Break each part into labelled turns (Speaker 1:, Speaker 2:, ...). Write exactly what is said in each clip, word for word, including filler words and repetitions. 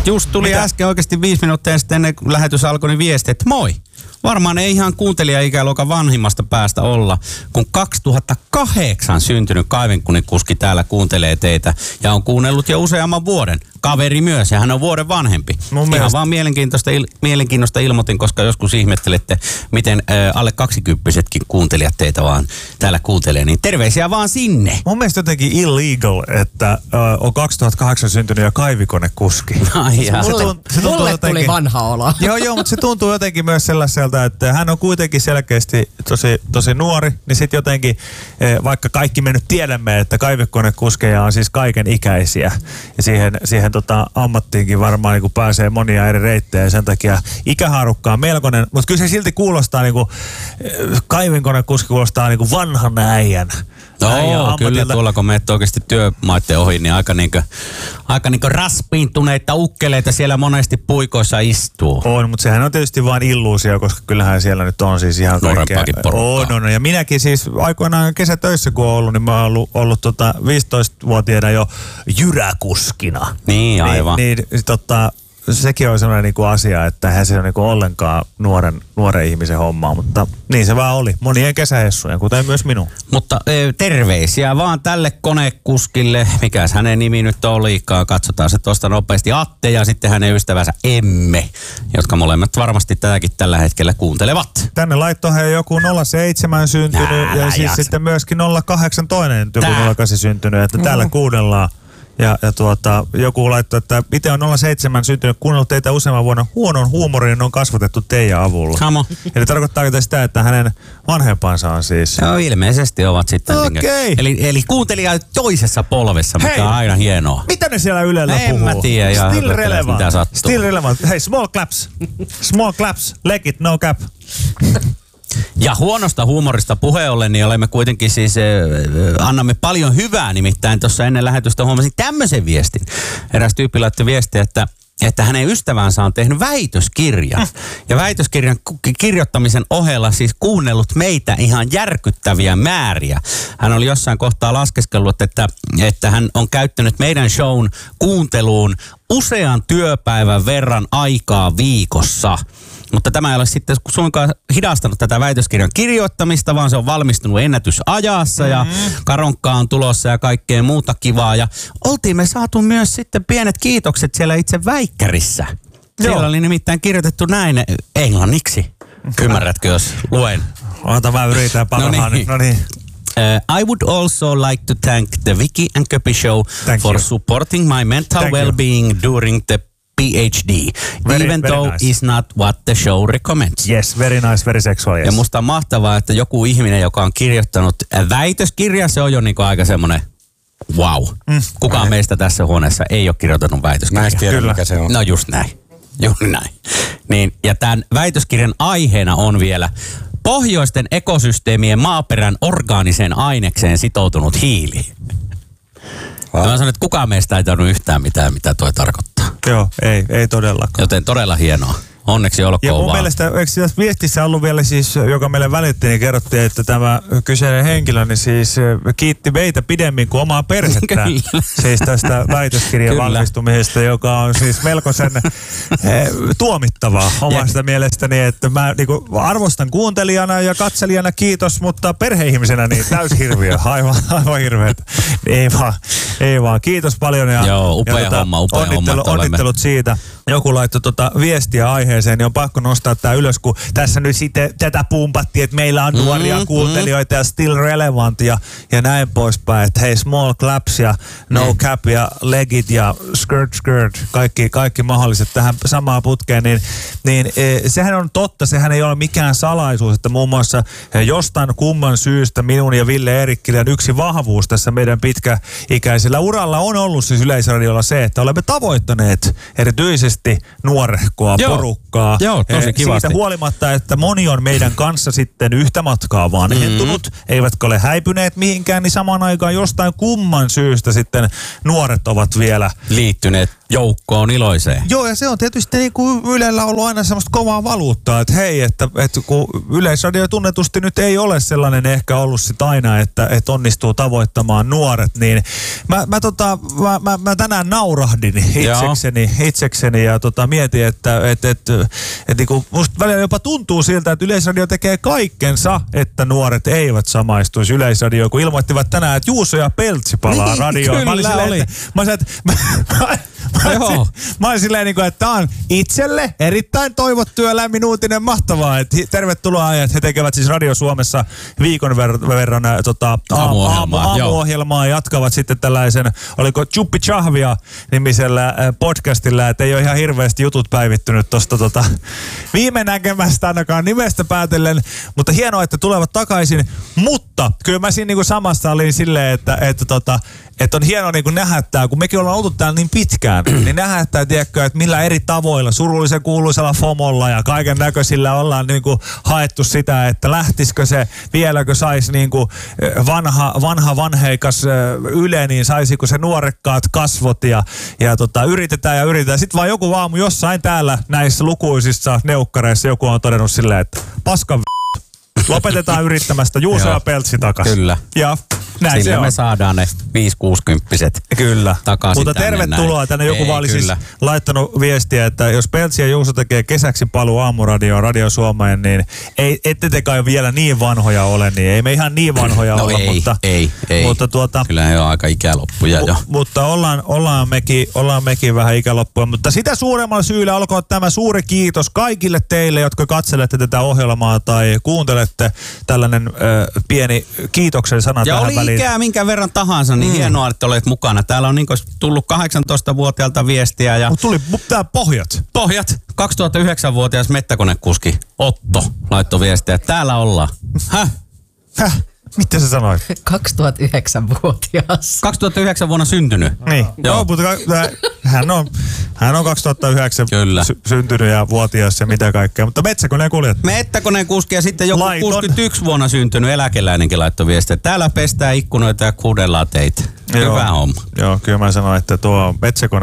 Speaker 1: Just tuli Mitä? äsken oikeasti viisi minuuttia sitten ennen kuin lähetys alkoi, niin viesti, että moi. Varmaan ei ihan kuuntelijaikäluokan vanhimmasta päästä olla, kun kaksituhattakahdeksan syntynyt kaivinkonekuski täällä kuuntelee teitä ja on kuunnellut jo useamman vuoden. Kaveri myös, ja hän on vuoden vanhempi. Mun Ihan mielestä... vaan mielenkiintoista, il, mielenkiinnosta ilmoitin, koska joskus ihmettelette, miten ä, alle kaksikymppisetkin kuuntelijat teitä vaan täällä kuuntelee. Niin terveisiä vaan sinne.
Speaker 2: Mun mielestä jotenkin illegal, että ä, on kaksituhattakahdeksan syntynyt ja kaivikonekuski.
Speaker 1: Ai
Speaker 2: se,
Speaker 1: se,
Speaker 3: mulle
Speaker 2: se tuntuu
Speaker 3: mulle
Speaker 2: jotenkin,
Speaker 3: tuli vanha olo.
Speaker 2: Joo, joo, mutta se tuntuu jotenkin myös sellaiselta, että hän on kuitenkin selkeästi tosi, tosi nuori, niin sitten jotenkin, vaikka kaikki me nyt tiedämme, että kaivikonekuskeja on siis kaiken ikäisiä ja siihen, siihen tota, ammattiinkin varmaan niin pääsee monia eri reittejä ja sen takia ikähaarukka on melkoinen, mutta kyllä se silti kuulostaa, niin kuin, kaivinkonekuski kuulostaa niin kuin vanhan äijän.
Speaker 1: Joo, kyllä tuolla kun menet oikeasti työmaiden ohi, niin aika niinku, aika niinku raspiintuneita ukkeleita siellä monesti puikoissa istuu.
Speaker 2: On, mutta sehän on tietysti vain illuusio, koska kyllähän siellä nyt on siis ihan kaikkea. On, on, on. Ja minäkin siis aikoinaan kesätöissä kun on ollut, niin mä oon ollut, ollut tota viisitoistavuotiaana jo jyräkuskina.
Speaker 1: Niin, aivan.
Speaker 2: Niin, niin tota... Sekin on sellainen niinku asia, että eihän se ole niinku ollenkaan nuoren, nuoren ihmisen hommaa, mutta niin se vaan oli. Monien kesähessujen, kuten myös minun.
Speaker 1: Mutta e, terveisiä vaan tälle konekuskille. Mikäs hänen nimi nyt olikaan? Katsotaan se tuosta nopeasti. Atte ja sitten hänen ystävänsä Emme, jotka molemmat varmasti tätäkin tällä hetkellä kuuntelevat.
Speaker 2: Tänne laittoihan joku nolla seitsemän syntynyt Nää, ja siis jaksa. Sitten myöskin nolla kahdeksan toinen joku nolla kahdeksan syntynyt, että täällä mm. kuunnellaan. Ja, ja tuota, joku laittoi, että itse on nolla seitsemän syntynyt, kuunnellut teitä useamman vuonna. Huonon huumorin on kasvatettu teidän avulla.
Speaker 1: Samo.
Speaker 2: Eli tarkoittaako sitä, että hänen vanhempansa on siis...
Speaker 1: Joo, ilmeisesti ovat sitten.
Speaker 2: Okei.
Speaker 1: Eli, eli kuuntelija toisessa polvessa, mikä
Speaker 2: Hei,
Speaker 1: on aina hienoa.
Speaker 2: Mitä ne siellä Ylellä
Speaker 1: en
Speaker 2: puhuu?
Speaker 1: En mä tiedä. Ja
Speaker 2: Still relevant.
Speaker 1: Mitä sattuu.
Speaker 2: Still relevant. Hei, small claps. Small claps. Leg it, no cap.
Speaker 1: Ja huonosta huumorista puheen ollen, niin olemme kuitenkin siis, äh, annamme paljon hyvää, nimittäin tuossa ennen lähetystä huomasin tämmöisen viestin. Eräs tyyppi laittoi viestiä, että että hänen ystävänsä on tehnyt väitöskirjan. Ja väitöskirjan kirjoittamisen ohella siis kuunnellut meitä ihan järkyttäviä määriä. Hän oli jossain kohtaa laskeskellut, että, että hän on käyttänyt meidän shown kuunteluun usean työpäivän verran aikaa viikossa. Mutta tämä ei ole sitten suinkaan hidastanut tätä väitöskirjan kirjoittamista, vaan se on valmistunut ennätysajassa ja mm-hmm. karonkkaa on tulossa ja kaikkea muuta kivaa. Ja oltiin me saatu myös sitten pienet kiitokset siellä itse väikkärissä. Siellä Joo. oli nimittäin kirjoitettu näin englanniksi. Ymmärrätkö, jos luen?
Speaker 2: Ota mä yritän parhaan. No niin.
Speaker 1: Uh, I would also like to thank the Vicky and Köpi Show
Speaker 2: thank
Speaker 1: for
Speaker 2: you.
Speaker 1: supporting my mental
Speaker 2: thank
Speaker 1: well-being you. during the P H D,
Speaker 2: very,
Speaker 1: even
Speaker 2: very
Speaker 1: though
Speaker 2: nice.
Speaker 1: it's not what the show recommends.
Speaker 2: Yes, very nice, very sexual, yes.
Speaker 1: Ja musta on mahtavaa, että joku ihminen, joka on kirjoittanut väitöskirja, se on jo niinku aika semmoinen wow. Mm. Kukaan meistä tässä huoneessa ei ole kirjoittanut väitöskirjaa.
Speaker 4: Näistä tiedä, mikä se on.
Speaker 1: No just näin, juuri näin. Niin, ja tämän väitöskirjan aiheena on vielä pohjoisten ekosysteemien maaperän orgaaniseen ainekseen sitoutunut hiili. Mä sanon, että kukaan meistä ei tarvitse yhtään mitään, mitä toi tarkoittaa.
Speaker 2: Joo, ei, ei todellakaan.
Speaker 1: Joten todella hienoa. Onneksi olkoon
Speaker 2: ja mun
Speaker 1: vaan.
Speaker 2: mielestä, eikö tässä viestissä ollut vielä siis, joka meille välittiin, niin kerrottiin, että tämä kyseinen henkilö niin siis kiitti meitä pidemmin kuin omaa perhettään. Siis tästä väitöskirjan valmistumisesta, joka on siis melkoisen eh, tuomittavaa omasta ja mielestäni, että mä niin kuin arvostan kuuntelijana ja katselijana kiitos, mutta perheihmisenä niin täys hirviö, aivan, aivan hirveetä. Ei vaan, ei vaan. Kiitos paljon ja,
Speaker 1: Joo, upea ja tota, homma, upea
Speaker 2: onnittelu,
Speaker 1: homma,
Speaker 2: onnittelut siitä. Joku laittoi tota viestiä aiheeseen, niin on pakko nostaa tää ylös, kun tässä nyt sitten tätä pumpattiin, että meillä on nuoria mm, kuuntelijoita mm. ja still relevant ja, ja näin poispäin. Että hei, small claps ja no mm. cap ja legit ja skirt skirt, kaikki, kaikki mahdolliset tähän samaan putkeen, niin, niin e, sehän on totta, sehän ei ole mikään salaisuus, että muun muassa jostain kumman syystä minun ja Ville Eerikkilän yksi vahvuus tässä meidän pitkäikäisellä uralla on ollut siis Yleisradiolla se, että olemme tavoittaneet erityisesti nuorehkoa porukkaa. porukkaa.
Speaker 1: Joo, tosi
Speaker 2: eh,
Speaker 1: kivasti.
Speaker 2: Siitä huolimatta, että moni on meidän kanssa sitten yhtä matkaa vanhentunut, mm. eivätkä ole häipyneet mihinkään, niin samaan aikaan jostain kumman syystä sitten nuoret ovat vielä
Speaker 1: liittyneet joukkoon iloiseen.
Speaker 2: Joo, ja se on tietysti niin kuin Ylellä ollut aina semmoista kovaa valuuttaa, että hei, että, että kun Yleisradio tunnetusti nyt ei ole sellainen ehkä ollut sit aina, että, että onnistuu tavoittamaan nuoret, niin mä, mä, tota, mä, mä, mä tänään naurahdin itsekseni, itsekseni ja tota, mietin, että et, et, et, et, niin musta välillä jopa tuntuu siltä, että Yleisradio tekee kaikkensa, että nuoret eivät samaistuisi Yleisradioon, kun ilmoittivat tänään, että Juuso ja Peltsi palaa
Speaker 1: niin,
Speaker 2: radioon.
Speaker 1: Kyllä
Speaker 2: mä olin silleen,
Speaker 1: oli.
Speaker 2: että, mä olin, että, mä, mä, Mä,
Speaker 1: Joo.
Speaker 2: mä olin silleen, että tämä on itselle erittäin toivottu ja lämmin uutinen, mahtavaa. Että tervetuloa, että he tekevät siis Radio Suomessa viikon ver- verran tota,
Speaker 1: aamuohjelmaa,
Speaker 2: aamu, aamuohjelmaa ja jatkavat sitten tällaisen, oliko Chuppi Chahvia nimisellä podcastilla, että ei ole ihan hirveästi jutut päivittynyt tuosta tota, viime näkemästä ainakaan nimestä päätellen, mutta hienoa, että tulevat takaisin, mutta kyllä mä siinä niinku samassa olin silleen, että, että tota, että on hienoa niin kuin nähdä tää, kun mekin ollaan oltu täällä niin pitkään, niin nähdä tää, tiedätkö, että millä eri tavoilla, surullisen kuuluisella FOMolla ja kaiken näköisillä ollaan niin kuin haettu sitä, että lähtisikö se, vieläkö saisi niin kuin vanha, vanha vanheikas Yle, niin saisiko se nuorekkaat kasvot ja, ja tota, yritetään ja yritetään. Sitten vaan joku aamu jossain täällä näissä lukuisissa neukkareissa joku on todennut silleen, että paskan v***. Lopetetaan yrittämästä Juuso ja Peltsi takaisin.
Speaker 1: Kyllä.
Speaker 2: Ja näin
Speaker 1: Sillä
Speaker 2: se on.
Speaker 1: me saadaan ne viisi kuusikymppiset
Speaker 2: Kyllä.
Speaker 1: takaisin.
Speaker 2: Mutta tervetuloa
Speaker 1: näin.
Speaker 2: tänne. Joku
Speaker 1: Ei,
Speaker 2: vaan oli siis
Speaker 1: kyllä.
Speaker 2: laittanut viestiä, että jos Peltsi ja Juuso tekee kesäksi paluu aamuradioon, Radio Suomeen, niin ei, ette te kai vielä niin vanhoja ole, niin ei me ihan niin vanhoja
Speaker 1: no
Speaker 2: olla,
Speaker 1: ei,
Speaker 2: mutta,
Speaker 1: ei, ei.
Speaker 2: mutta tuota,
Speaker 1: kyllä he on aika ikäloppuja jo.
Speaker 2: mu, mutta ollaan, ollaan, mekin, ollaan mekin vähän ikäloppuja, mutta sitä suuremmalla syyllä olkoon tämä suuri kiitos kaikille teille, jotka katselette tätä ohjelmaa tai kuuntelette tällainen ö, pieni kiitoksen sana
Speaker 1: Ja
Speaker 2: tähän
Speaker 1: oli
Speaker 2: väliin.
Speaker 1: ikää minkä verran tahansa, niin mm. hienoa, että olet mukana. Täällä on niin tullut kahdeksantoistavuotiaalta viestiä ja
Speaker 2: Mut tuli tää pohjat.
Speaker 1: pohjat. kaksituhattayhdeksänvuotias mettäkonekuski Otto laittoi viestiä, että täällä ollaan. Häh?
Speaker 2: Häh? Mitä sä sanoit?
Speaker 3: kaksituhattayhdeksän-vuotias.
Speaker 1: kaksituhattayhdeksän vuonna syntynyt.
Speaker 2: Niin.
Speaker 1: Joo.
Speaker 2: Joo, mutta hän on, hän on kaksituhattayhdeksän
Speaker 1: Kyllä.
Speaker 2: sy- syntynyt ja vuotias ja mitä kaikkea. Mutta metsäkoneen kuljettaja.
Speaker 1: Mettäkonekuski ja sitten joku
Speaker 2: Laiton.
Speaker 1: kuusikymmentäyksi vuonna syntynyt eläkeläinenkin laittoi viestiä, että täällä pestään ikkunoita ja kuudellaan teitä. Hyvä homma.
Speaker 2: Joo, kyllä mä sanoin, että tuo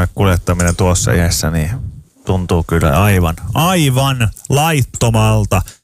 Speaker 2: metsäkonekuljettaminen tuossa iässä niin tuntuu kyllä aivan, aivan laittomalta.